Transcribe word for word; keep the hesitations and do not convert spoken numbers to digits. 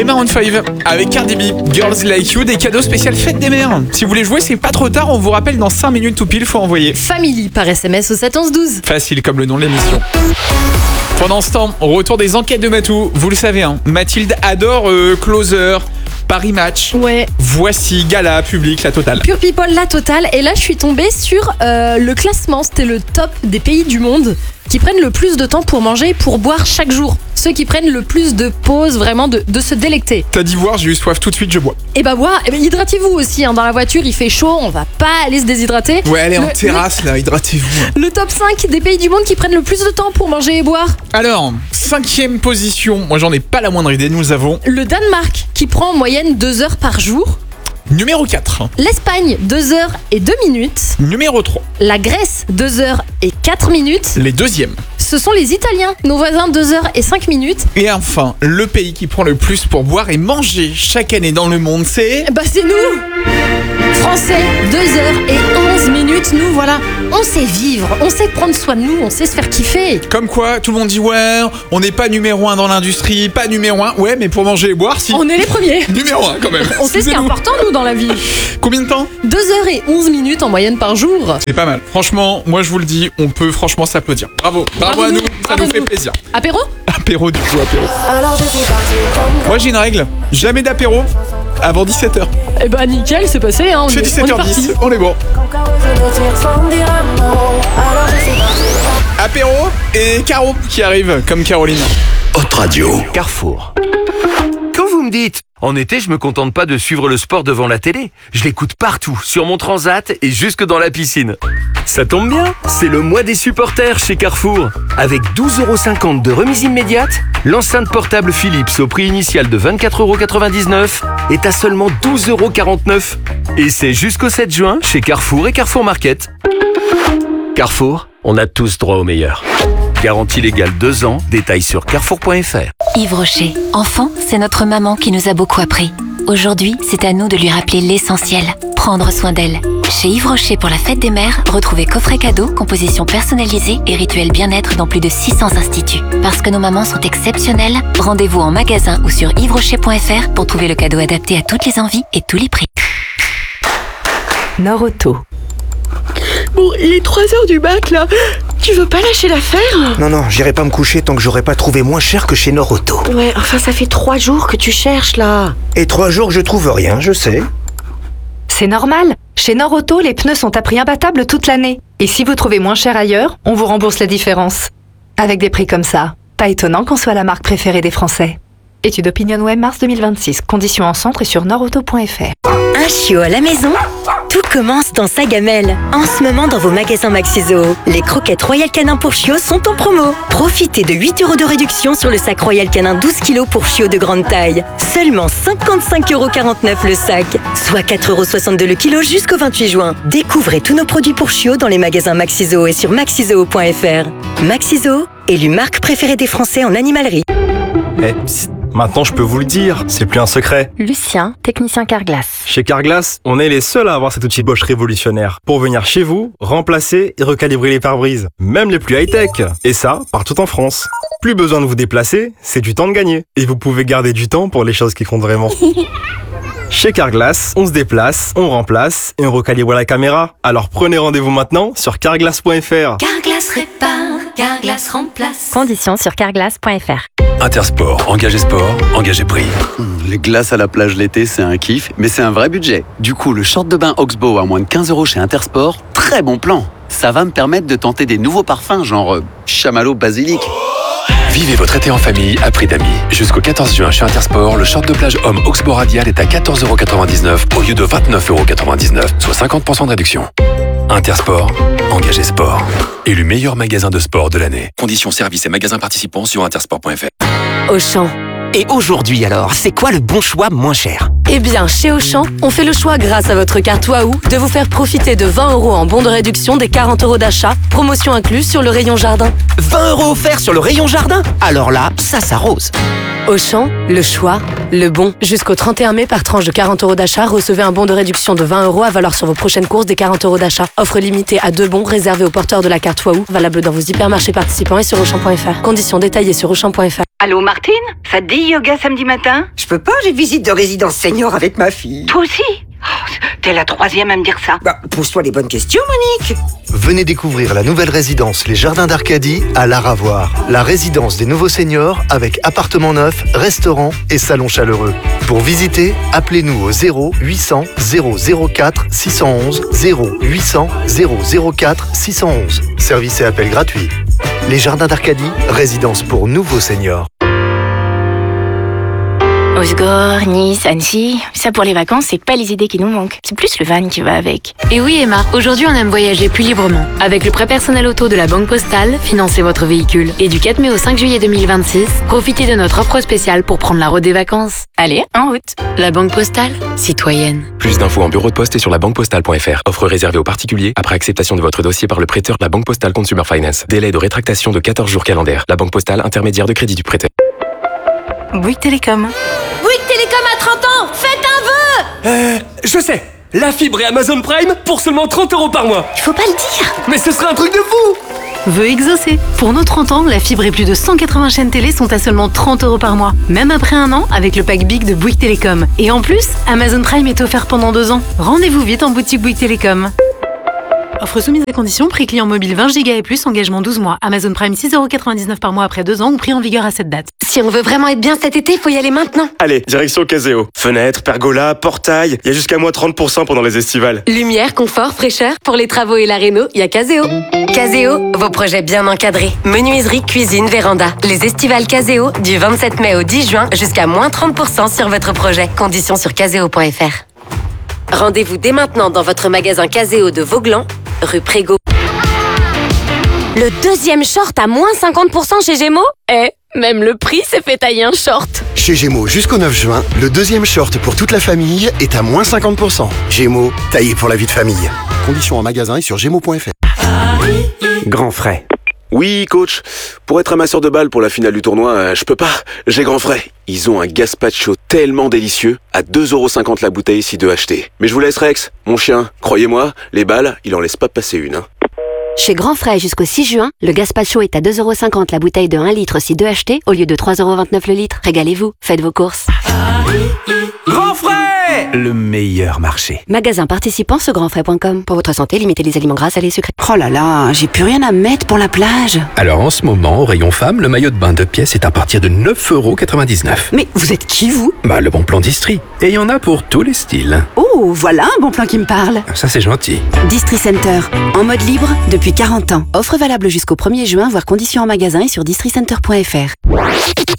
Maroon cinq avec Cardi B, Girls Like You, des cadeaux spéciaux fête des mères. Si vous voulez jouer, c'est pas trop tard, on vous rappelle dans cinq minutes tout pile, faut envoyer Family par S M S au sept onze douze. Facile comme le nom de l'émission. Pendant ce temps, au retour des enquêtes de Matou, vous le savez, hein, Mathilde adore euh, Closer, Paris Match. Ouais. Voici Gala, Public, la totale. Pure People, la totale. Et là, je suis tombée sur euh, le classement. C'était le top des pays du monde qui prennent le plus de temps pour manger et pour boire chaque jour. Ceux qui prennent le plus de pauses, vraiment de, de se délecter. T'as dit boire, j'ai eu soif tout de suite, je bois. Et bah boire, eh ben, hydratez-vous aussi. Hein, dans la voiture, il fait chaud, on va pas aller se déshydrater. Ouais, allez le, en terrasse le, là, hydratez-vous. Le top cinq des pays du monde qui prennent le plus de temps pour manger et boire. Alors, cinquième position, moi j'en ai pas la moindre idée, nous avons... Le Danemark qui prend en moyenne deux heures par jour. Numéro quatre. L'Espagne, deux heures et deux minutes. Numéro trois. La Grèce, deux heures et quatre minutes. Les deuxièmes. Ce sont les Italiens, nos voisins, deux heures et cinq minutes. Et enfin, le pays qui prend le plus pour boire et manger chaque année dans le monde, c'est... Bah c'est nous Français, deux heures et onze minutes, nous voilà. On sait vivre, on sait prendre soin de nous, on sait se faire kiffer. Comme quoi, tout le monde dit ouais, on n'est pas numéro un dans l'industrie, pas numéro un. Ouais, mais pour manger et boire, si. On est les premiers. Numéro un quand même. On sait ce qui est important, nous, dans la vie. Combien de temps ? deux heures et onze minutes en moyenne par jour. C'est pas mal. Franchement, moi je vous le dis, on peut franchement s'applaudir. Bravo, bravo, bravo à nous, nous. ça bravo nous fait nous. plaisir. Apéro ? Apéro du coup, apéro. Moi j'ai une règle, jamais d'apéro avant dix-sept heures. Eh bah nickel, c'est passé, hein. On c'est est, dix-sept heures dix, on est, on est bon. Apéro et Caro qui arrive comme Caroline. Hot Radio. Carrefour. Quand vous me dites en été, je me contente pas de suivre le sport devant la télé. Je l'écoute partout, sur mon transat et jusque dans la piscine. Ça tombe bien, c'est le mois des supporters chez Carrefour. Avec douze euros cinquante de remise immédiate, l'enceinte portable Philips au prix initial de vingt-quatre euros quatre-vingt-dix-neuf est à seulement douze euros quarante-neuf. Et c'est jusqu'au sept juin chez Carrefour et Carrefour Market. Carrefour, on a tous droit au meilleur. Garantie légale deux ans, détails sur carrefour point f r. Yves Rocher, enfant, c'est notre maman qui nous a beaucoup appris. Aujourd'hui, c'est à nous de lui rappeler l'essentiel, prendre soin d'elle. Chez Yves Rocher pour la fête des mères, retrouvez coffret cadeau, composition personnalisée et rituel bien-être dans plus de six cents instituts. Parce que nos mamans sont exceptionnelles, rendez-vous en magasin ou sur yves rocher point f r pour trouver le cadeau adapté à toutes les envies et tous les prix. Nord Auto. Bon, il est trois heures du mat là. Tu veux pas lâcher l'affaire ? Non, non, j'irai pas me coucher tant que j'aurai pas trouvé moins cher que chez Nord Auto. Ouais, enfin ça fait trois jours que tu cherches là. Et trois jours que je trouve rien, je sais. C'est normal. Chez Nord Auto, les pneus sont à prix imbattable toute l'année. Et si vous trouvez moins cher ailleurs, on vous rembourse la différence. Avec des prix comme ça, pas étonnant qu'on soit la marque préférée des Français. Étude OpinionWay mars deux mille vingt-six. Conditions en centre et sur nord auto point f r. Un chiot à la maison ? Tout commence dans sa gamelle. En ce moment dans vos magasins Maxi-Zoo, les croquettes Royal Canin pour chiots sont en promo. Profitez de huit euros de réduction sur le sac Royal Canin douze kilos pour chiots de grande taille. Seulement cinquante-cinq euros quarante-neuf le sac, soit quatre euros soixante-deux le kilo jusqu'au vingt-huit juin. Découvrez tous nos produits pour chiots dans les magasins Maxi-Zoo et sur maxizoo point f r. Maxi-Zoo, élu marque préférée des Français en animalerie. Eh, psst. Maintenant, je peux vous le dire, c'est plus un secret. Lucien, technicien Carglass. Chez Carglass, on est les seuls à avoir cet outil Bosch révolutionnaire pour venir chez vous, remplacer et recalibrer les pare-brises, même les plus high-tech. Et ça, partout en France. Plus besoin de vous déplacer, c'est du temps de gagner. Et vous pouvez garder du temps pour les choses qui comptent vraiment. Chez Carglass, on se déplace, on remplace et on recalibre la caméra. Alors prenez rendez-vous maintenant sur carglass point f r. Carglass répare, Carglass remplace. Conditions sur carglass point f r. Intersport, engagé sport, engagé prix. Mmh, les glaces à la plage l'été, c'est un kiff, mais c'est un vrai budget. Du coup, le short de bain Oxbow à moins de quinze euros chez Intersport, très bon plan. Ça va me permettre de tenter des nouveaux parfums, genre euh, chamallow basilic. Vivez votre été en famille à prix d'amis. Jusqu'au quatorze juin chez Intersport, le short de plage homme Oxbow Radial est à quatorze euros quatre-vingt-dix-neuf au lieu de vingt-neuf euros quatre-vingt-dix-neuf, soit cinquante pour cent de réduction. Intersport, engagé sport. Élu meilleur magasin de sport de l'année. Conditions services et magasins participants sur intersport point f r. Auchan. Et aujourd'hui alors, c'est quoi le bon choix moins cher ? Eh bien, chez Auchan, on fait le choix grâce à votre carte Waouh de vous faire profiter de vingt euros en bon de réduction des quarante euros d'achat, promotion incluse sur le rayon jardin. vingt euros offerts sur le rayon jardin ? Alors là, ça s'arrose. Auchan, le choix, le bon. Jusqu'au trente et un mai, par tranche de quarante euros d'achat, recevez un bon de réduction de vingt euros à valoir sur vos prochaines courses des quarante euros d'achat. Offre limitée à deux bons réservés aux porteurs de la carte Waouh, valable dans vos hypermarchés participants et sur auchan point f r. Conditions détaillées sur auchan point f r. Allô Martine, ça te dit yoga samedi matin? Je peux pas, j'ai visite de résidence senior avec ma fille. Toi aussi? Oh, t'es la troisième à me dire ça. Bah, pose-toi les bonnes questions, Monique. Venez découvrir la nouvelle résidence Les Jardins d'Arcadie à Laravoir. La résidence des nouveaux seniors avec appartement neuf, restaurant et salon chaleureux. Pour visiter, appelez-nous au zéro huit cents zéro zéro quatre six cent onze, zéro huit cents zéro zéro quatre six cent onze. Service et appel gratuit. Les Jardins d'Arcadie, résidence pour nouveaux seniors. Osgore, Nice, Annecy, ça pour les vacances, c'est pas les idées qui nous manquent. C'est plus le van qui va avec. Et oui Emma, aujourd'hui on aime voyager plus librement. Avec le prêt personnel auto de la Banque Postale, financez votre véhicule. Et du quatre mai au cinq juillet deux mille vingt-six, profitez de notre offre spéciale pour prendre la route des vacances. Allez, en route. La Banque Postale, citoyenne. Plus d'infos en bureau de poste et sur la banque postale point f r. Offre réservée aux particuliers après acceptation de votre dossier par le prêteur de la Banque Postale Consumer Finance. Délai de rétractation de quatorze jours calendaires. La Banque Postale, intermédiaire de crédit du prêteur. Bouygues Télécom. Bouygues Télécom à trente ans, faites un vœu. Euh, je sais. La fibre et Amazon Prime pour seulement trente euros par mois. Il faut pas le dire. Mais ce serait un truc de fou. Vœu exaucé. Pour nos trente ans, la fibre et plus de cent quatre-vingts chaînes télé sont à seulement trente euros par mois. Même après un an, avec le pack Big de Bouygues Télécom. Et en plus, Amazon Prime est offert pendant deux ans. Rendez-vous vite en boutique Bouygues Télécom. Offre soumise à conditions, prix client mobile vingt giga et plus, engagement douze mois. Amazon Prime six euros quatre-vingt-dix-neuf par mois après deux ans ou prix en vigueur à cette date. Si on veut vraiment être bien cet été, faut y aller maintenant. Allez, direction Caseo. Fenêtres, pergola, portail, il y a jusqu'à moins trente pour cent pendant les estivales. Lumière, confort, fraîcheur, pour les travaux et la réno, il y a Caseo. Caseo, vos projets bien encadrés. Menuiserie, cuisine, véranda. Les estivales Caseo, du vingt-sept mai au dix juin, jusqu'à moins trente pour cent sur votre projet. Conditions sur caseo point f r. Rendez-vous dès maintenant dans votre magasin Caseo de Vauglan, rue Prégaud. Le deuxième short à moins cinquante pour cent chez Gémeaux? Eh, même le prix s'est fait tailler un short. Chez Gémeaux, jusqu'au neuf juin, le deuxième short pour toute la famille est à moins cinquante pour cent. Gémeaux, taillé pour la vie de famille. Conditions en magasin et sur gémeaux point f r. Grand frais. Oui, coach. Pour être amasseur de balles pour la finale du tournoi, euh, je peux pas. J'ai grand frais. Ils ont un gazpacho tellement délicieux, à deux euros cinquante la bouteille si deux achetés. Mais je vous laisse Rex, mon chien. Croyez-moi, les balles, il en laisse pas passer une. Hein. Chez Grand Frais jusqu'au six juin, le gazpacho est à deux euros cinquante la bouteille de un litre si deux achetés au lieu de trois euros vingt-neuf le litre. Régalez-vous, faites vos courses. Grand Frais, le meilleur marché. Magasin participant sur grand frais point com. Pour votre santé, limitez les aliments gras, salés, sucrés. Oh là là, j'ai plus rien à mettre pour la plage. Alors en ce moment, au rayon femme, le maillot de bain deux pièces est à partir de neuf euros quatre-vingt-dix-neuf. Mais vous êtes qui, vous? Bah, le bon plan d'Istrie. Et il y en a pour tous les styles. Oh, voilà un bon plan qui me parle. Ça, c'est gentil. Distri Center, en mode libre depuis quarante ans. Offre valable jusqu'au premier juin, voire conditions en magasin et sur distri center point f r.